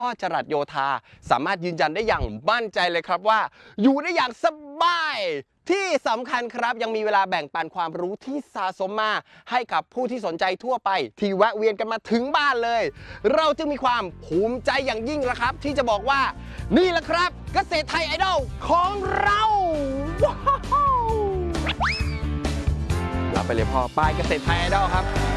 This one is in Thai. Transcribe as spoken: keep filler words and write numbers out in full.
พ่อจรัสโยธาสามารถยืนยันได้อย่างมั่นใจเลยครับว่าอยู่ได้อย่างสบายที่สำคัญครับยังมีเวลาแบ่งปันความรู้ที่สะสมมาให้กับผู้ที่สนใจทั่วไปที่แวะเวียนกันมาถึงบ้านเลยเราจึงมีความภูมิใจอย่างยิ่งละครับที่จะบอกว่านี่แหละครับเกษตรไทยไอดอลของเราว้าวเราไปเลยพ่อป้ายเกษตรไทยไอดอลครับ